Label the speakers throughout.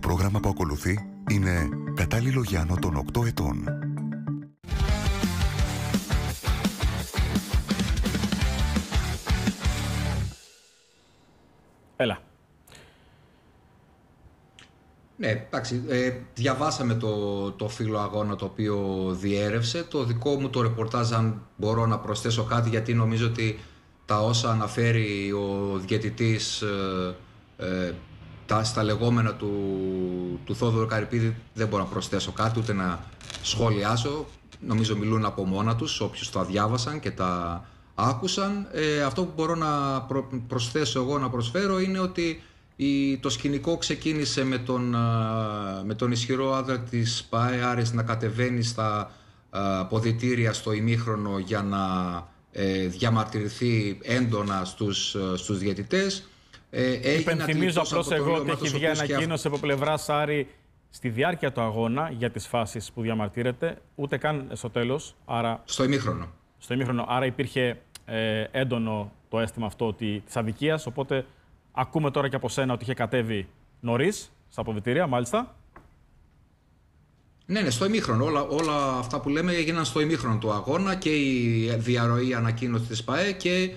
Speaker 1: πρόγραμμα που ακολουθεί είναι κατάλληλο για άνω των 8 ετών.
Speaker 2: Έλα.
Speaker 3: Ναι, εντάξει, διαβάσαμε το φύλλο αγώνα το οποίο διέρευσε. Το δικό μου το ρεπορτάζ, αν μπορώ να προσθέσω κάτι, γιατί νομίζω ότι τα όσα αναφέρει ο διαιτητής στα λεγόμενα του Θόδωρου Καρυπίδη, δεν μπορώ να προσθέσω κάτι, ούτε να σχολιάσω. Νομίζω μιλούν από μόνα τους, όποιους τα διάβασαν και τα άκουσαν. Αυτό που μπορώ να προσθέσω εγώ, να προσφέρω, είναι ότι το σκηνικό ξεκίνησε με τον ισχυρό άντρα της ΠΑΕ Άρης να κατεβαίνει στα αποδυτήρια στο ημίχρονο για να διαμαρτυρηθεί έντονα στους διαιτητές.
Speaker 2: Υπενθυμίζω απλώς εγώ ότι έχει βγει ανακοίνωση από πλευράς Άρη στη διάρκεια του αγώνα για τις φάσεις που διαμαρτύρεται, ούτε καν στο τέλος. Άρα,
Speaker 3: στο ημίχρονο.
Speaker 2: Στο ημίχρονο. Άρα υπήρχε έντονο το αίσθημα αυτό της αδικίας. Οπότε ακούμε τώρα και από σένα ότι είχε κατέβει νωρίς στα αποδυτήρια, μάλιστα.
Speaker 3: Ναι, στο ημίχρονο. Όλα αυτά που λέμε έγιναν στο ημίχρονο του αγώνα, και η διαρροή ανακοίνωση της ΠΑΕ και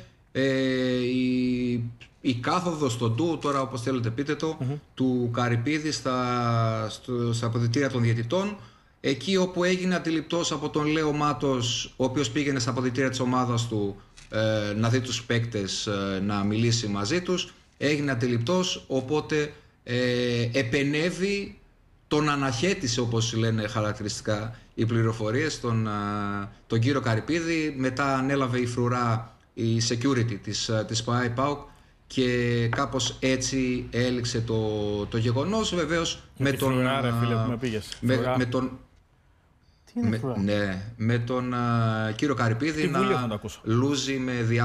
Speaker 3: η κάθοδος στον ντου, τώρα όπως θέλετε πείτε το, του Καρυπίδη στα αποδυτήρια των διαιτητών, εκεί όπου έγινε αντιληπτός από τον Λέο Μάτος, ο οποίος πήγαινε στα αποδυτήρια της ομάδας του να δει τους παίκτες, να μιλήσει μαζί τους. Έγινε αντιληπτός, οπότε επενέβη, τον αναχέτησε, όπως λένε χαρακτηριστικά οι πληροφορίες, τον κύριο Καρυπίδη. Μετά ανέλαβε η φρουρά, η security της ΠΑΕ ΠΑΟΚ, και κάπως έτσι έληξε το γεγονός. Βεβαίως με τον
Speaker 2: φρουρά, ρε φίλε, που με πήγες.
Speaker 3: με τον κύριο Καρυπίδη να λούζει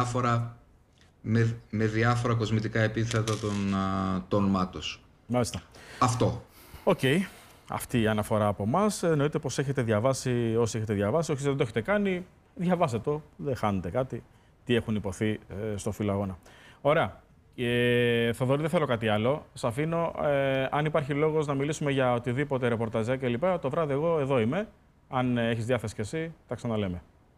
Speaker 3: με διάφορα κοσμητικά επίθετα τον Μάτος.
Speaker 2: Μάλιστα.
Speaker 3: Αυτό.
Speaker 2: Οκ. Αυτή η αναφορά από εμάς. Εννοείται πως έχετε διαβάσει, όσοι έχετε διαβάσει. Όσοι δεν το έχετε κάνει, διαβάστε το. Δεν χάνετε κάτι. Τι έχουν υποθεί στο φύλλο αγώνα. Ωραία. Θοδωρή, δεν θέλω κάτι άλλο. Σ' αφήνω. Αν υπάρχει λόγος να μιλήσουμε για οτιδήποτε ρεπορταζέ κλπ. Το βράδυ εγώ εδώ είμαι. Αν έχεις διάθεση κι εσύ, τα ξαναλέμε.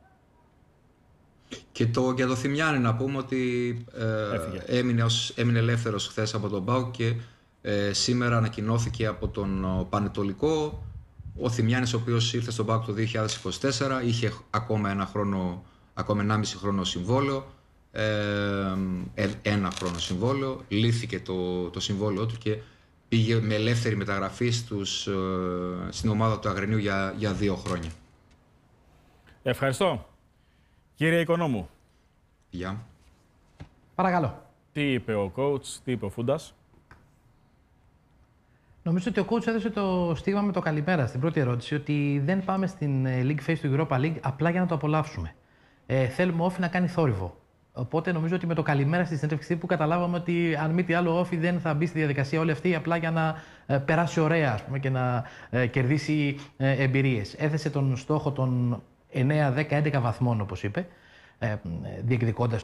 Speaker 3: Και για το Θημιάνι να πούμε ότι έμεινε ελεύθερος χθες από τον ΠΑΟΚ και σήμερα ανακοινώθηκε από τον Πανετολικό. Ο Θημιάνης, ο οποίος ήρθε στον ΠΑΟΚ το 2024, είχε ακόμα 1,5 χρόνο συμβόλαιο. Ένα χρόνο συμβόλαιο. Λύθηκε το συμβόλαιο του και πήγε με ελεύθερη μεταγραφή στην ομάδα του Αγρινίου για 2 χρόνια.
Speaker 2: Ευχαριστώ. Κύριε Οικονόμου.
Speaker 3: Γεια.
Speaker 4: Παρακαλώ.
Speaker 2: Τι είπε ο coach, τι είπε ο Φούντας?
Speaker 4: Νομίζω ότι ο coach έδωσε το στίγμα με το καλημέρα στην πρώτη ερώτηση, ότι δεν πάμε στην League Phase του Europa League απλά για να το απολαύσουμε. Θέλουμε ο Όφη να κάνει θόρυβο. Οπότε νομίζω ότι με το καλημέρα στη συνέντευξη που καταλάβαμε ότι αν μη τι άλλο ο Όφη δεν θα μπει στη διαδικασία όλη αυτή απλά για να περάσει ωραία, ας πούμε, και να κερδίσει εμπειρίες. Έθεσε τον στόχο των 9, 10, 11 βαθμών, όπως είπε, διεκδικώντας.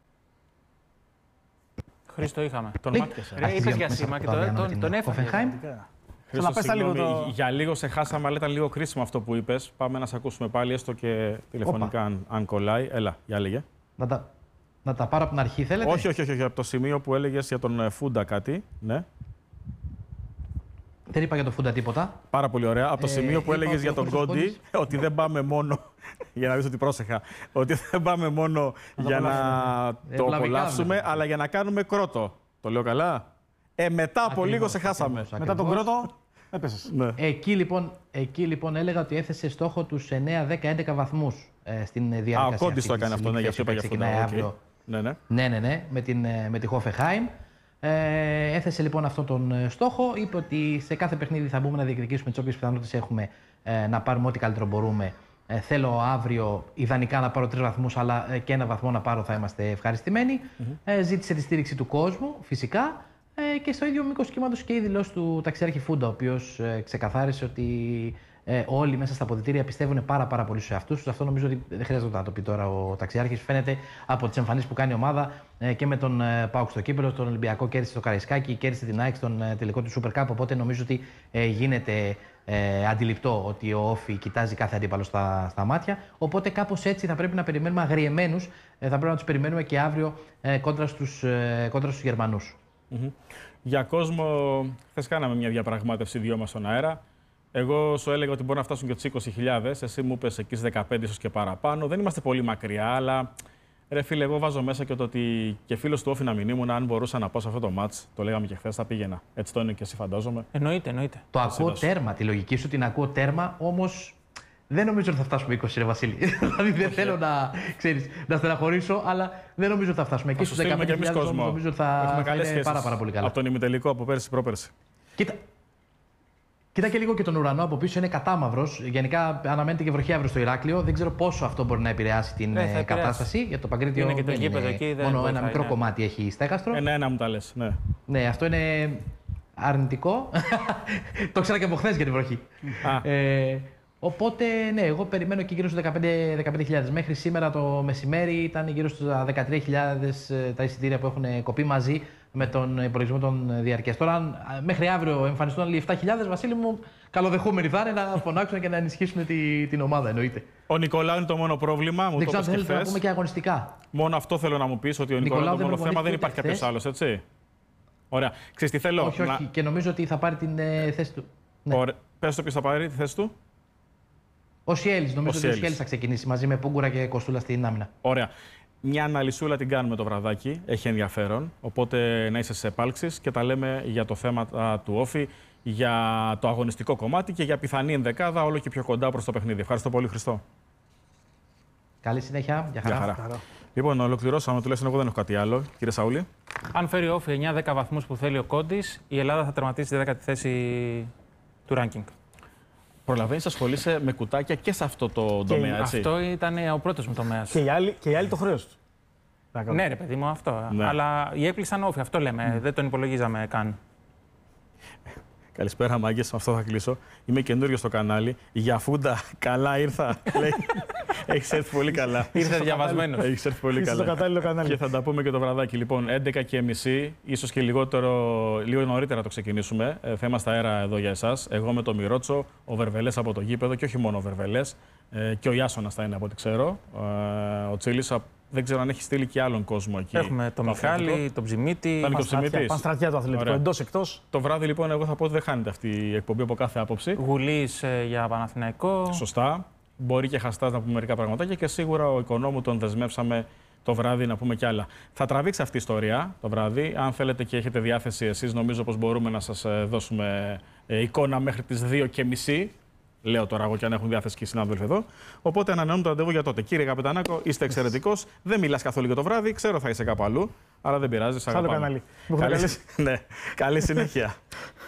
Speaker 5: Χρήστο, είχαμε.
Speaker 2: Τον μάτιασε.
Speaker 5: Είπες για σήμα και τον έφαγε.
Speaker 2: Για λίγο σε χάσαμε, αλλά ήταν λίγο κρίσιμο αυτό που είπες. Πάμε να σε ακούσουμε πάλι, έστω και τηλεφωνικά, αν κολλάει. Έλα, για λέγε.
Speaker 4: Να τα πάρω από την αρχή, θέλετε?
Speaker 2: Όχι. Από το σημείο που έλεγες για τον Φούντα κάτι. Ναι.
Speaker 4: Δεν είπα για τον Φούντα τίποτα.
Speaker 2: Πάρα πολύ ωραία. Από το σημείο που έλεγες για τον Κόντι, ότι δεν πάμε μόνο. Για να δεις ότι πρόσεχα. Ότι δεν πάμε μόνο για να το απολαύσουμε, αλλά για να κάνουμε κρότο. Το λέω καλά? Μετά από λίγο σε χάσαμε.
Speaker 5: Μετά τον κρότο έπεσες.
Speaker 2: Ναι.
Speaker 4: Εκεί λοιπόν έλεγα ότι έθεσε στόχο τους 9, 10, 11 βαθμούς στην διαδικασία.
Speaker 2: Ο Κόντις το έκανε αυτό, ναι, γι' αυτό είπα αυτό.
Speaker 4: Ναι, με τη Χόφεχάιμ. Έθεσε λοιπόν αυτόν τον στόχο. Είπε ότι σε κάθε παιχνίδι θα μπούμε να διεκδικήσουμε τις όποιες πιθανότητες έχουμε να πάρουμε ό,τι καλύτερο μπορούμε. Θέλω αύριο ιδανικά να πάρω 3 βαθμούς, αλλά και 1 βαθμό να πάρω, θα είμαστε ευχαριστημένοι. Ζήτησε τη στήριξη του κόσμου, φυσικά. Και στο ίδιο μήκος κύματος και η δηλώση του ταξιάρχη Φούντα, ο οποίος ξεκαθάρισε ότι Όλοι μέσα στα αποδυτήρια πιστεύουν πάρα πολύ στους εαυτούς τους. Αυτό νομίζω ότι δεν χρειάζεται να το πει τώρα ο ταξιάρχης. Φαίνεται από τις εμφανίσεις που κάνει η ομάδα και με τον ΠΑΟΚ στο κύπελλο, τον Ολυμπιακό κέρδισε το Καραϊσκάκι, κέρδισε την ΑΕΚ στον τελικό του Super Cup. Οπότε νομίζω ότι γίνεται αντιληπτό ότι ο Όφη κοιτάζει κάθε αντίπαλο στα μάτια. Οπότε κάπως έτσι θα πρέπει να περιμένουμε αγριεμένους, θα πρέπει να τους περιμένουμε και αύριο κόντρα στους Γερμανούς.
Speaker 2: Για κόσμο, χθες κάναμε μια διαπραγμάτευση δυο μας στον αέρα. Εγώ σου έλεγα ότι μπορεί να φτάσουν και τις 20.000. Εσύ μου είπες εκεί στις 15, ίσως και παραπάνω. Δεν είμαστε πολύ μακριά, αλλά ρε φίλε, εγώ βάζω μέσα και το ότι και φίλος του Όφη να μην ήμουν, αν μπορούσα να πάω σε αυτό το μάτς, το λέγαμε και χθες, θα πήγαινα. Έτσι το είναι και εσύ, φαντάζομαι.
Speaker 5: Εννοείται.
Speaker 4: Το ακούω τέρμα, τη λογική σου την ακούω τέρμα, όμως δεν νομίζω ότι θα φτάσουμε 20, ρε Βασίλη. Δηλαδή δεν θέλω να στεναχωρήσω, αλλά δεν νομίζω ότι θα φτάσουμε. Εκεί στους 15.000 νομίζω ότι θα είναι πάρα πολύ καλά.
Speaker 2: Από τον ημιτελικό από πέρσι πρόπερσι.
Speaker 4: Κοίτα και λίγο και τον ουρανό από πίσω, είναι κατάμαυρος. Γενικά αναμένεται και βροχή αύριο στο Ηράκλειο. Δεν ξέρω πόσο αυτό μπορεί να επηρεάσει την κατάσταση. Για το Παγκρίτιο
Speaker 5: είναι και το γήπεδο εκεί.
Speaker 4: Μόνο ένα μικρό κομμάτι έχει στέγαστρο.
Speaker 2: Ένα μου τα λες.
Speaker 4: Ναι, αυτό είναι αρνητικό. Το ξέρα και από χθες για την βροχή. Οπότε, ναι, εγώ περιμένω και γύρω στους 15.000. Μέχρι σήμερα το μεσημέρι ήταν γύρω στους 13.000 τα εισιτήρια που έχουν κοπεί μαζί με τον υπολογισμό των διαρκείας. Τώρα, μέχρι αύριο εμφανιστούν άλλοι 7.000, Βασίλη μου, καλοδεχούμενοι θα είναι να φωνάξουν και να ενισχύσουν την ομάδα, εννοείται.
Speaker 2: Ο Νικολάου είναι το μόνο πρόβλημα.
Speaker 4: Δεν ξέρω αν θέλετε να πούμε και αγωνιστικά.
Speaker 2: Μόνο αυτό θέλω να μου πεις, ότι ο Νικολάου είναι το μόνο θέμα, δεν υπάρχει κάποιος άλλος, έτσι. Ωραία. Ξέρεις τι θέλω.
Speaker 4: Όχι, και νομίζω ότι θα πάρει την θέση του.
Speaker 2: Ωραία. Πες το ποιος θα πάρει τη θέση του.
Speaker 4: Ο Σιέλης, νομίζω ότι ο Σιέλης θα ξεκινήσει μαζί με Πούγκουρα και Κοστούλα στην άμυνα.
Speaker 2: Ωραία. Μια αναλυσούλα την κάνουμε το βραδάκι, έχει ενδιαφέρον. Οπότε να είσαι σε επάλξεις και τα λέμε για το θέμα του Όφη, για το αγωνιστικό κομμάτι και για πιθανή ενδεκάδα όλο και πιο κοντά προς το παιχνίδι. Ευχαριστώ πολύ, Χριστό.
Speaker 4: Καλή συνέχεια. Γεια χαρά.
Speaker 2: Λοιπόν, ολοκληρώσαμε. Τουλάχιστον εγώ δεν έχω κάτι άλλο. Κύριε Σαούλη.
Speaker 5: Αν φέρει ο Όφη 9-10 βαθμούς που θέλει ο Κόντης, η Ελλάδα θα τερματίσει τη 10η θέση του ranking.
Speaker 2: Προλαβαίνεις να ασχολείσαι με κουτάκια και σε αυτό το τομέα, έτσι.
Speaker 5: Αυτό ήταν ο πρώτος μου τομέας.
Speaker 6: Και οι άλλοι το χρέος του.
Speaker 5: Ναι, ρε παιδί μου, αυτό.
Speaker 2: Ναι.
Speaker 5: Αλλά οι έπλησαν Όφη, αυτό λέμε. Δεν τον υπολογίζαμε καν.
Speaker 2: Καλησπέρα, μάγκες. Με αυτό θα κλείσω. Είμαι καινούριο στο κανάλι. Για φούντα, καλά ήρθα. Έχεις έρθει πολύ καλά.
Speaker 5: Ήρθε διαβασμένος.
Speaker 2: Έχεις έρθει πολύ καλά.
Speaker 6: Στο κατάλληλο κανάλι.
Speaker 2: Και θα τα πούμε και το βραδάκι. Λοιπόν, 11:30, ίσως και λίγο νωρίτερα το ξεκινήσουμε. Θα είμαστε αέρα εδώ για εσάς. Εγώ με το Μιρότσο, ο Βερβελές από το γήπεδο και όχι μόνο ο Βερβελές. Και ο Ιάσονας θα είναι από ό,τι ξέρω. Ο Τσίλης, δεν ξέρω αν έχει στείλει και άλλον κόσμο εκεί.
Speaker 5: Έχουμε τον Μιχάλη, τον Ψημίτη.
Speaker 6: Πανστρατιά το αθλητικό. Εντός εκτός.
Speaker 2: Το βράδυ λοιπόν, εγώ θα πω ότι δεν χάνεται αυτή η εκπομπή από κάθε άποψη.
Speaker 5: Γουλής για Παναθηναϊκό.
Speaker 2: Σωστά. Μπορεί και Χαστάς να πούμε μερικά πραγματάκια και σίγουρα ο Οικονόμου τον δεσμεύσαμε το βράδυ να πούμε κι άλλα. Θα τραβήξει αυτή η ιστορία το βράδυ. Αν θέλετε και έχετε διάθεση εσείς, νομίζω πως μπορούμε να σας δώσουμε εικόνα μέχρι τις 2:30. Λέω τώρα εγώ και αν έχουν διάθεση και οι συνάδελφοι εδώ. Οπότε ανανεώνουμε το ραντεβού για τότε. Κύριε Καπετανάκο, είστε εξαιρετικός. Δεν μιλάς καθόλου για το βράδυ. Ξέρω θα είσαι κάπου αλλού. Αλλά δεν πειράζει.
Speaker 6: Άλλο κανάλι.
Speaker 2: Καλή συνέχεια.